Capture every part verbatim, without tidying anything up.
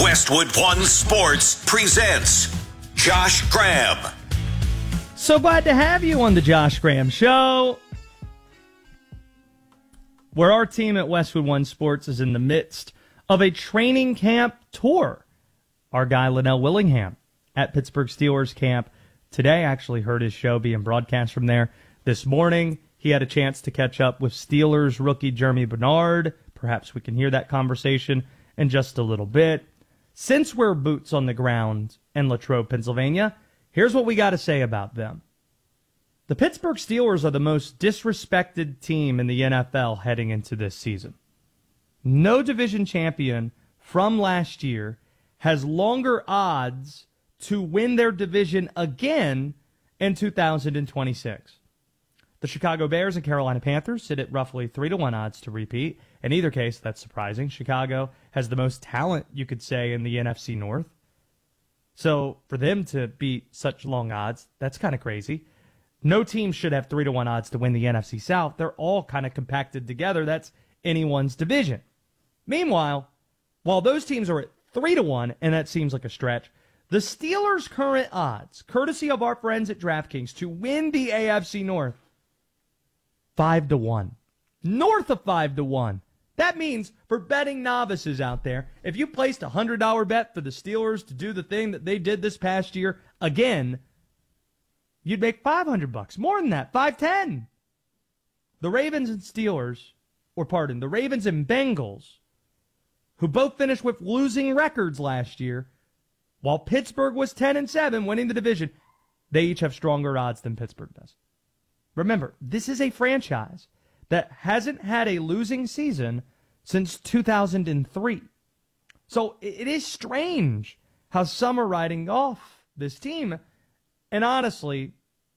Westwood One Sports presents Josh Graham. So glad to have you on the Josh Graham Show, where our team at Westwood One Sports is in the midst of a training camp tour. Our guy Linnell Willingham at Pittsburgh Steelers camp today. Actually heard his show being broadcast from there this morning. He had a chance to catch up with Steelers rookie Jeremy Bernard. Perhaps we can hear that conversation in just a little bit. Since we're boots on the ground in Latrobe, Pennsylvania, here's what we got to say about them. The Pittsburgh Steelers are the most disrespected team in the N F L heading into this season. No division champion from last year has longer odds to win their division again in two thousand twenty-six. The Chicago Bears and Carolina Panthers sit at roughly three to one odds to repeat. In either case, that's surprising. Chicago has the most talent, you could say, in the N F C North. So for them to beat such long odds, that's kind of crazy. No team should have three to one odds to win the N F C South. They're all kind of compacted together. That's anyone's division. Meanwhile, while those teams are at three to one, and that seems like a stretch, the Steelers' current odds, courtesy of our friends at DraftKings, to win the A F C North, five to one. North of five to one. That means for betting novices out there, if you placed a one hundred dollars bet for the Steelers to do the thing that they did this past year again, you'd make five hundred bucks. More than that, five ten. The Ravens and Steelers, or pardon, the Ravens and Bengals, who both finished with losing records last year, while Pittsburgh was ten and seven, winning the division, they each have stronger odds than Pittsburgh does. Remember, this is a franchise that hasn't had a losing season since two thousand three. So it is strange how some are riding off this team. And honestly,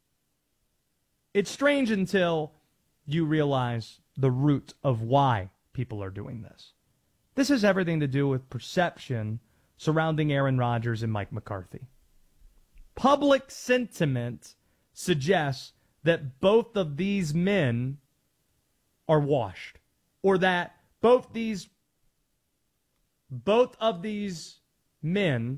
it's strange until you realize the root of why people are doing this. This has everything to do with perception surrounding Aaron Rodgers and Mike McCarthy. Public sentiment suggests that both of these men are washed, or that both these both of these men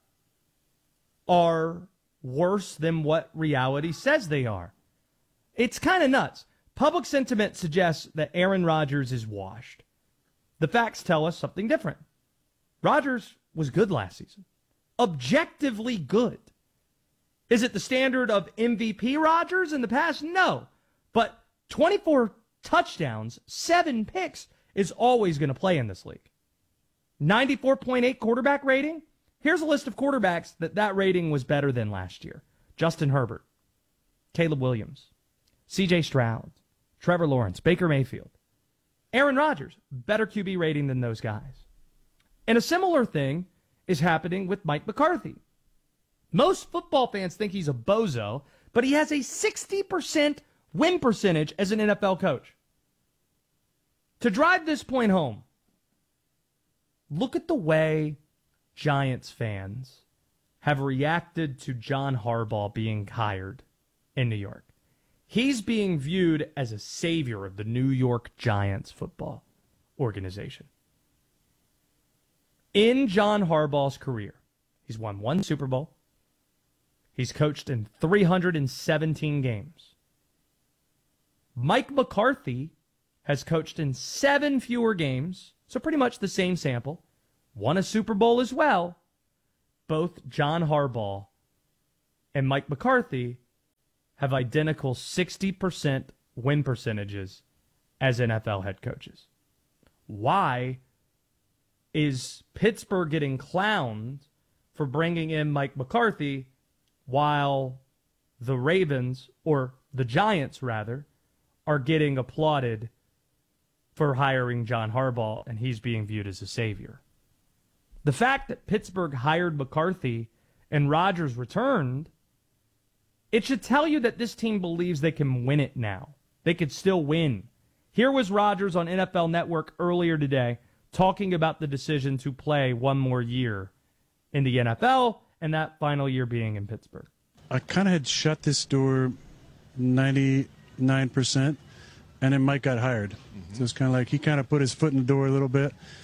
are worse than what reality says they are. It's kind of nuts. Public sentiment suggests that Aaron Rodgers is washed. The facts tell us something different. Rodgers was good last season. Objectively good. Is it the standard of M V P Rodgers in the past? No. But twenty-four touchdowns, seven picks is always going to play in this league. ninety-four point eight quarterback rating. Here's a list of quarterbacks that that rating was better than last year. Justin Herbert, Caleb Williams, C J Stroud, Trevor Lawrence, Baker Mayfield. Aaron Rodgers, better Q B rating than those guys. And a similar thing is happening with Mike McCarthy. Most football fans think he's a bozo, but he has a sixty percent win percentage as an N F L coach. To drive this point home, look at the way Giants fans have reacted to John Harbaugh being hired in New York. He's being viewed as a savior of the New York Giants football organization. In John Harbaugh's career, he's won one Super Bowl. He's coached in three hundred seventeen games. Mike McCarthy has coached in seven fewer games, so pretty much the same sample. Won a Super Bowl as well. Both John Harbaugh and Mike McCarthy have identical sixty percent win percentages as N F L head coaches. Why is Pittsburgh getting clowned for bringing in Mike McCarthy while the Ravens, or the Giants rather, are getting applauded for hiring John Harbaugh and he's being viewed as a savior? The fact that Pittsburgh hired McCarthy and Rodgers returned, it should tell you that this team believes they can win it now. They could still win. Here was Rodgers on N F L Network earlier today talking about the decision to play one more year in the N F L, and that final year being in Pittsburgh. I kind of had shut this door ninety-nine percent, and then Mike got hired. Mm-hmm. So it's kind of like he kind of put his foot in the door a little bit.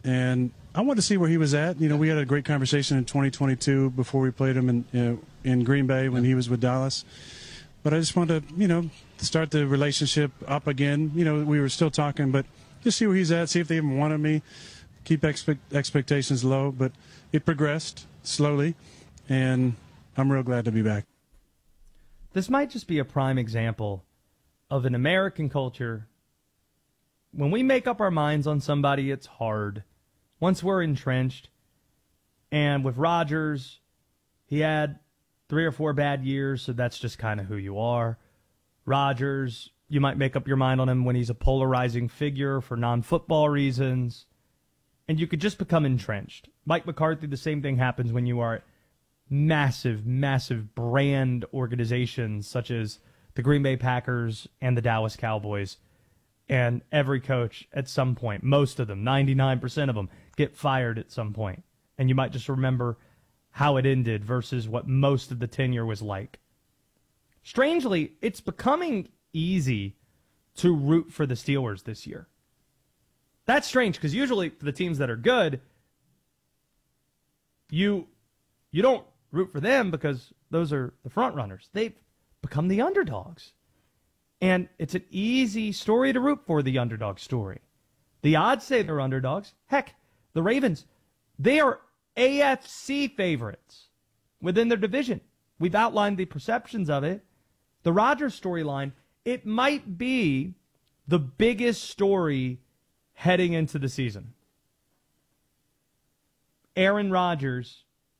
And I wanted to see where he was at. You know, we had a great conversation in twenty twenty-two before we played him in, you know, in Green Bay when he was with Dallas. But I just wanted to, you know, start the relationship up again. You know, we were still talking, but just see where he's at, see if they even wanted me, keep expect, expectations low. But it progressed slowly, and I'm real glad to be back. This might just be a prime example of an American culture. When we make up our minds on somebody, it's hard. Once we're entrenched, and with Rodgers, he had three or four bad years, so that's just kind of who you are. Rodgers, you might make up your mind on him when he's a polarizing figure for non-football reasons, and you could just become entrenched. Mike McCarthy, the same thing happens when you are massive, massive brand organizations such as the Green Bay Packers and the Dallas Cowboys. And every coach at some point, most of them, ninety-nine percent of them, get fired at some point. And you might just remember how it ended versus what most of the tenure was like. Strangely, it's becoming easy to root for the Steelers this year. That's strange because usually for the teams that are good, you you don't root for them because those are the front runners. They've become the underdogs. And it's an easy story to root for, the underdog story. The odds say they're underdogs. Heck, the Ravens, they are A F C favorites within their division. We've outlined the perceptions of it. The Rodgers storyline, it might be the biggest story heading into the season. Aaron Rodgers,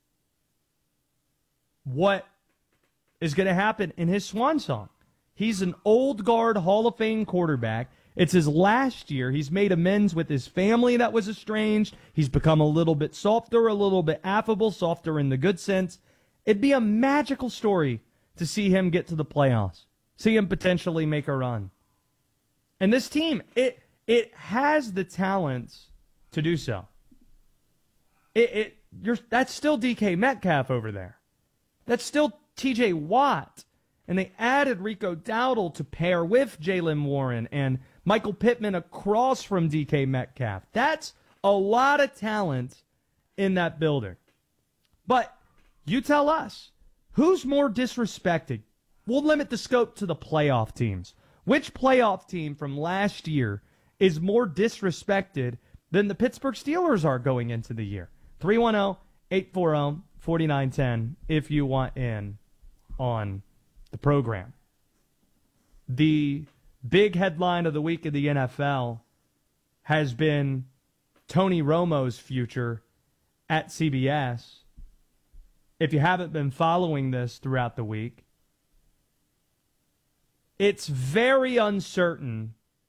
what is going to happen in his swan song? He's an old guard Hall of Fame quarterback. It's his last year. He's made amends with his family that was estranged. He's become a little bit softer, a little bit affable, softer in the good sense. It'd be a magical story to see him get to the playoffs, see him potentially make a run. And this team, it it has the talents to do so. It, it you're that's still D K Metcalf over there. That's still T J Watt. And they added Rico Dowdle to pair with Jaylen Warren and Michael Pittman across from D K Metcalf. That's a lot of talent in that building. But you tell us, who's more disrespected? We'll limit the scope to the playoff teams. Which playoff team from last year is more disrespected than the Pittsburgh Steelers are going into the year? three one zero, eight four zero, four nine one zero if you want in on the program. The big headline of the week in the N F L has been Tony Romo's future at C B S. If you haven't been following this throughout the week, it's very uncertain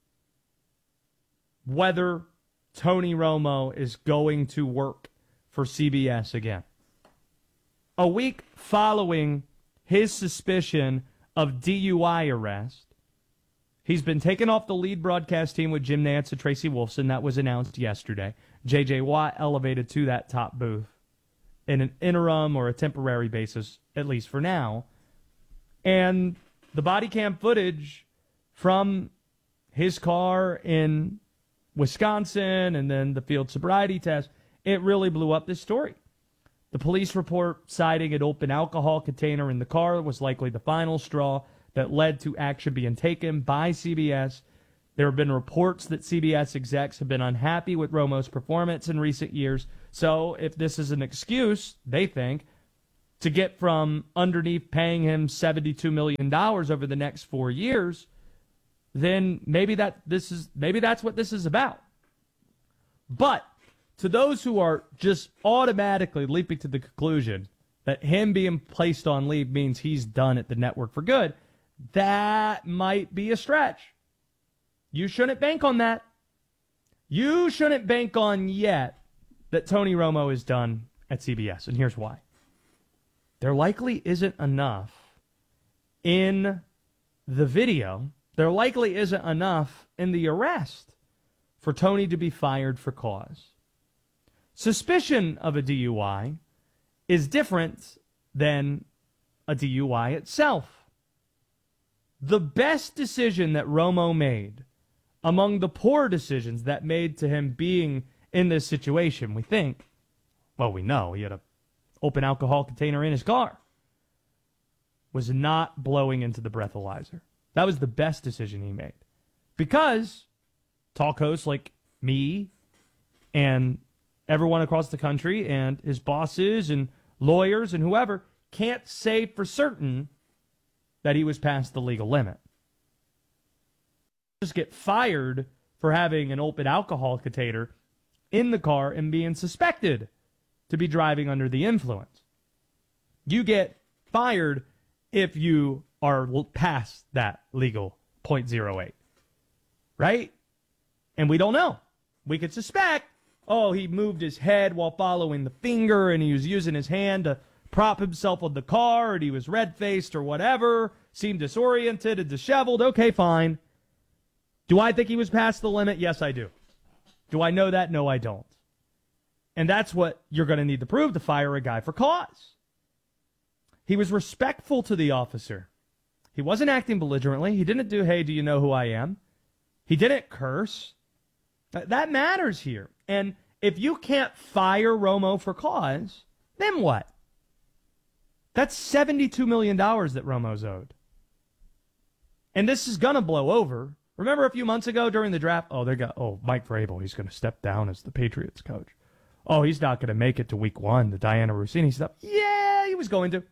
whether Tony Romo is going to work for C B S again. A week following his suspicion of D U I arrest, he's been taken off the lead broadcast team with Jim Nantz and Tracy Wolfson. That was announced yesterday. J J Watt elevated to that top booth in an interim or a temporary basis, at least for now. And the body cam footage from his car in Wisconsin and then the field sobriety test, it really blew up this story. The police report citing an open alcohol container in the car was likely the final straw that led to action being taken by C B S. There have been reports that C B S execs have been unhappy with Romo's performance in recent years. So if this is an excuse, they think, to get from underneath paying him seventy-two million dollars over the next four years, then maybe that this is maybe that's what this is about. But to those who are just automatically leaping to the conclusion that him being placed on leave means he's done at the network for good, that might be a stretch. You shouldn't bank on that. You shouldn't bank on yet that Tony Romo is done at C B S, and here's why. There likely isn't enough in the video. There likely isn't enough in the arrest for Tony to be fired for cause. Suspicion of a D U I is different than a D U I itself. The best decision that Romo made among the poor decisions that made to him being in this situation. We think, well, we know he had an open alcohol container in his car, was not blowing into the breathalyzer. That was the best decision he made. Because talk hosts like me and everyone across the country and his bosses and lawyers and whoever can't say for certain that he was past the legal limit. Just get fired for having an open alcohol container in the car and being suspected to be driving under the influence. You get fired if you are past that legal point zero eight, right? And we don't know. We could suspect, oh, he moved his head while following the finger and he was using his hand to prop himself on the car and he was red-faced or whatever, seemed disoriented and disheveled. Okay, fine. Do I think he was past the limit? Yes, I do. Do I know that? No, I don't. And that's what you're going to need to prove to fire a guy for cause. He was respectful to the officer. He wasn't acting belligerently. He didn't do, hey, do you know who I am? He didn't curse. That matters here. And if you can't fire Romo for cause, then what? That's seventy-two million dollars that Romo's owed. And this is going to blow over. Remember a few months ago during the draft? Oh, they got, oh, Mike Vrabel, he's going to step down as the Patriots coach. Oh, he's not going to make it to week one, the Diana Rossini stuff. Yeah, he was going to.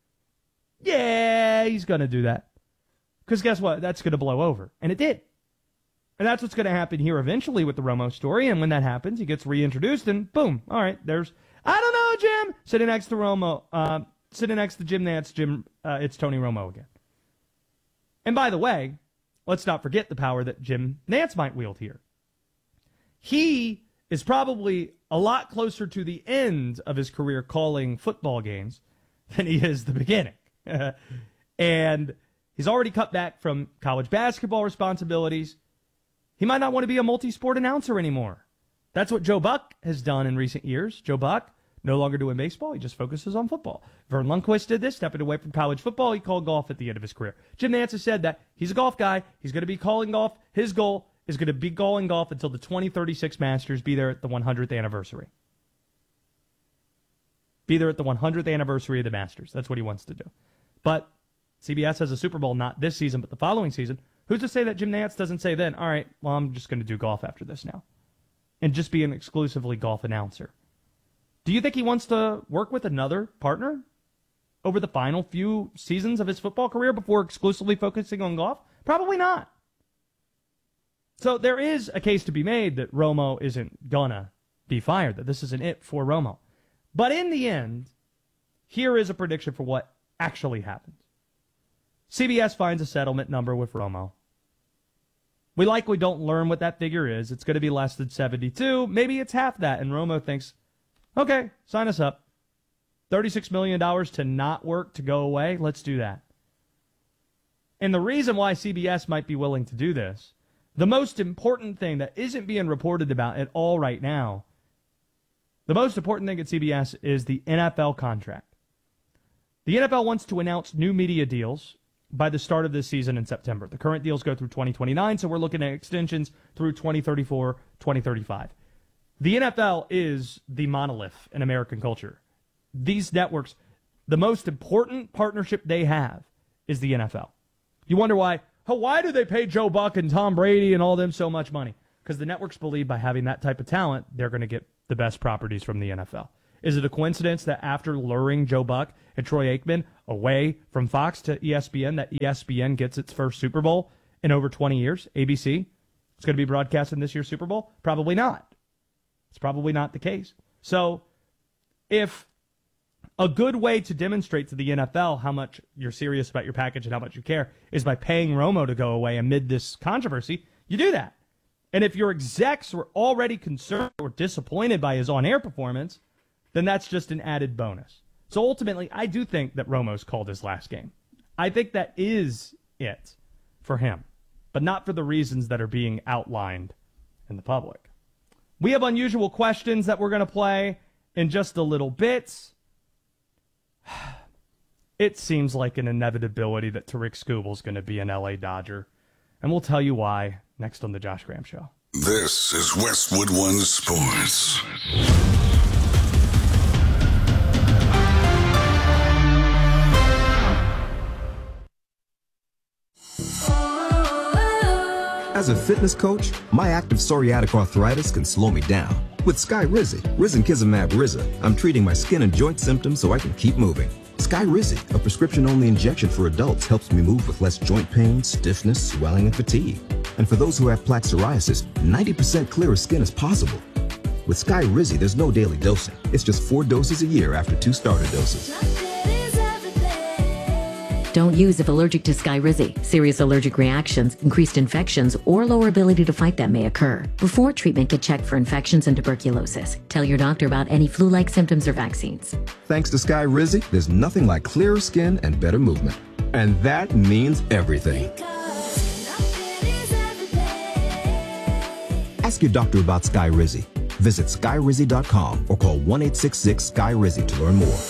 Yeah, he's going to do that. Because guess what? That's going to blow over. And it did. And that's what's going to happen here eventually with the Romo story. And when that happens, he gets reintroduced and boom. All right, there's, I don't know, Jim. Sitting next to Romo, uh, sitting next to Jim Nantz, Jim, uh, it's Tony Romo again. And by the way, let's not forget the power that Jim Nantz might wield here. He is probably a lot closer to the end of his career calling football games than he is the beginning. And he's already cut back from college basketball responsibilities. He might not want to be a multi-sport announcer anymore. That's what Joe Buck has done in recent years. Joe Buck, no longer doing baseball. He just focuses on football. Vern Lundquist did this, stepping away from college football. He called golf at the end of his career. Jim Nantz has said that he's a golf guy. He's going to be calling golf. His goal is going to be calling golf until the twenty thirty-six Masters, be there at the one hundredth anniversary. Be there at the one hundredth anniversary of the Masters. That's what he wants to do. But C B S has a Super Bowl not this season, but the following season. Who's to say that Jim Nantz doesn't say then, all right, well, I'm just going to do golf after this now and just be an exclusively golf announcer? Do you think he wants to work with another partner over the final few seasons of his football career before exclusively focusing on golf? Probably not. So there is a case to be made that Romo isn't going to be fired, that this isn't it for Romo. But in the end, here is a prediction for what actually happens. C B S finds a settlement number with Romo. We likely don't learn what that figure is. It's going to be less than seventy-two. Maybe it's half that. And Romo thinks, okay, sign us up. thirty-six million dollars to not work, to go away. Let's do that. And the reason why C B S might be willing to do this, the most important thing that isn't being reported about at all right now, the most important thing at C B S is the N F L contract. The N F L wants to announce new media deals by the start of this season in September. The current deals go through twenty twenty-nine, so we're looking at extensions through twenty thirty-four, twenty thirty-five. The N F L is the monolith in American culture. These networks, the most important partnership they have is the N F L. You wonder why, oh, why do they pay Joe Buck and Tom Brady and all them so much money? Because the networks believe by having that type of talent, they're going to get the best properties from the N F L. Is it a coincidence that after luring Joe Buck and Troy Aikman away from Fox to E S P N, that E S P N gets its first Super Bowl in over twenty years? A B C is going to be broadcasting this year's Super Bowl? Probably not. It's probably not the case. So if a good way to demonstrate to the N F L how much you're serious about your package and how much you care is by paying Romo to go away amid this controversy, you do that. And if your execs were already concerned or disappointed by his on-air performance, then that's just an added bonus. So ultimately, I do think that Romo's called his last game. I think that is it for him, but not for the reasons that are being outlined in the public. We have unusual questions that we're going to play in just a little bit. It seems like an inevitability that Tariq Skubal is going to be an L A Dodger, and we'll tell you why next on the Josh Graham Show. This is Westwood One Sports. As a fitness coach, my active psoriatic arthritis can slow me down. With Skyrizi, Risankizumab Riza, I'm treating my skin and joint symptoms so I can keep moving. Skyrizi, a prescription-only injection for adults, helps me move with less joint pain, stiffness, swelling, and fatigue. And for those who have plaque psoriasis, ninety percent clearer skin is possible. With Skyrizi, there's no daily dosing. It's just four doses a year after two starter doses. Don't use if allergic to Skyrizi. Serious allergic reactions, increased infections, or lower ability to fight them may occur. Before treatment, get checked for infections and tuberculosis. Tell your doctor about any flu-like symptoms or vaccines. Thanks to Skyrizi, there's nothing like clearer skin and better movement. And that means everything. Ask your doctor about Skyrizi. Visit skyrizi dot com or call one eight six six Sky Rizi to learn more.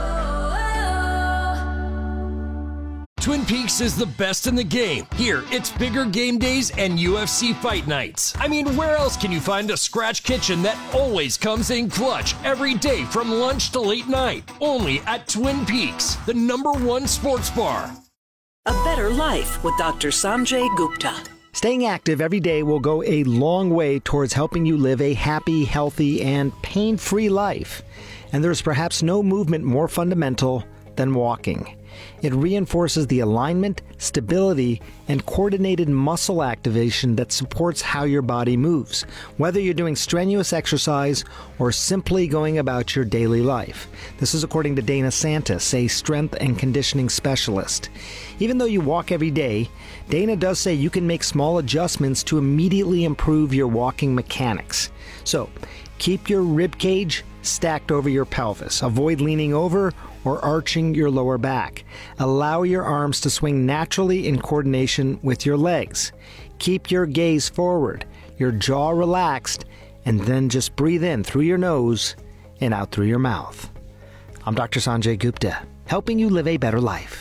Twin Peaks is the best in the game. Here, it's bigger game days and U F C fight nights. I mean, where else can you find a scratch kitchen that always comes in clutch every day from lunch to late night? Only at Twin Peaks, the number one sports bar. A better life with Doctor Sanjay Gupta. Staying active every day will go a long way towards helping you live a happy, healthy, and pain-free life. And there's perhaps no movement more fundamental than walking. It reinforces the alignment, stability, and coordinated muscle activation that supports how your body moves, whether you're doing strenuous exercise or simply going about your daily life. This is according to Dana Santis, a strength and conditioning specialist. Even though you walk every day, Dana does say you can make small adjustments to immediately improve your walking mechanics. So, keep your rib cage stacked over your pelvis. Avoid leaning over or arching your lower back. Allow your arms to swing naturally in coordination with your legs. Keep your gaze forward, your jaw relaxed, and then just breathe in through your nose and out through your mouth. I'm Doctor Sanjay Gupta, helping you live a better life.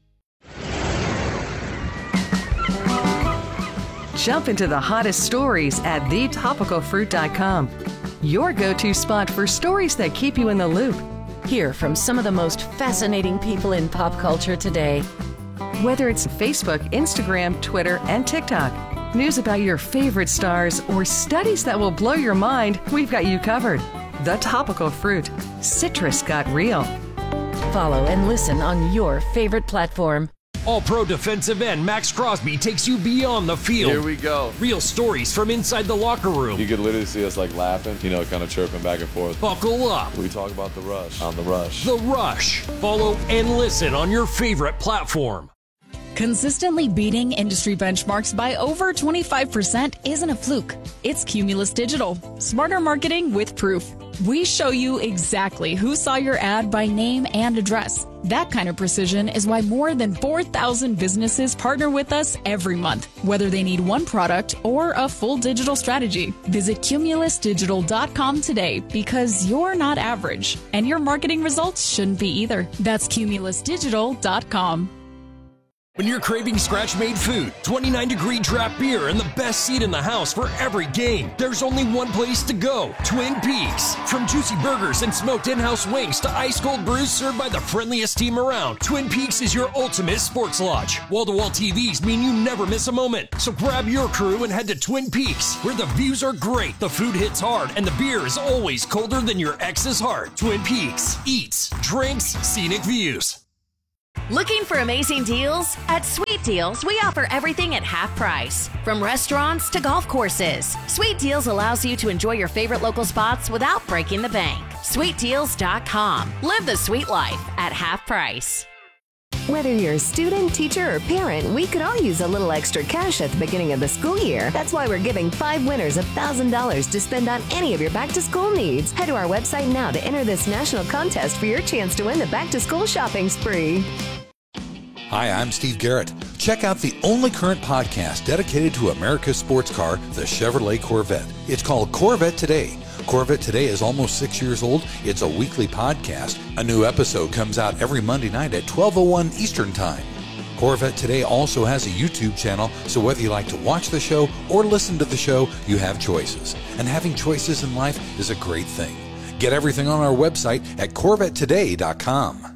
Jump into the hottest stories at the topical fruit dot com. Your go-to spot for stories that keep you in the loop. Hear from some of the most fascinating people in pop culture today. Whether it's Facebook, Instagram, Twitter, and TikTok, news about your favorite stars, or studies that will blow your mind, we've got you covered. The Topical Fruit. Citrus got real. Follow and listen on your favorite platform. All-Pro defensive end Max Crosby takes you beyond the field. Here we go. Real stories from inside the locker room. You could literally see us like laughing, you know, kind of chirping back and forth. Buckle up. We talk about The Rush on The Rush. The Rush. Follow and listen on your favorite platform. Consistently beating industry benchmarks by over twenty-five percent isn't a fluke. It's Cumulus Digital. Smarter marketing with proof. We show you exactly who saw your ad by name and address. That kind of precision is why more than four thousand businesses partner with us every month, whether they need one product or a full digital strategy. Visit cumulus digital dot com today because you're not average, and your marketing results shouldn't be either. That's cumulus digital dot com. When you're craving scratch-made food, twenty-nine degree draft beer, and the best seat in the house for every game, there's only one place to go, Twin Peaks. From juicy burgers and smoked in-house wings to ice-cold brews served by the friendliest team around, Twin Peaks is your ultimate sports lodge. Wall-to-wall T Vs mean you never miss a moment. So grab your crew and head to Twin Peaks, where the views are great, the food hits hard, and the beer is always colder than your ex's heart. Twin Peaks. Eats, drinks, scenic views. Looking for amazing deals? At Sweet Deals, we offer everything at half price. From restaurants to golf courses, Sweet Deals allows you to enjoy your favorite local spots without breaking the bank. sweet deals dot com. Live the sweet life at half price. Whether you're a student, teacher, or parent, we could all use a little extra cash at the beginning of the school year. That's why we're giving five winners one thousand dollars to spend on any of your back-to-school needs. Head to our website now to enter this national contest for your chance to win the back-to-school shopping spree. Hi, I'm Steve Garrett. Check out the only current podcast dedicated to America's sports car, the Chevrolet Corvette. It's called Corvette Today. Corvette Today is almost six years old. It's a weekly podcast. A new episode comes out every Monday night at twelve oh one Eastern Time. Corvette Today also has a YouTube channel, so whether you like to watch the show or listen to the show, you have choices. And having choices in life is a great thing. Get everything on our website at corvette today dot com.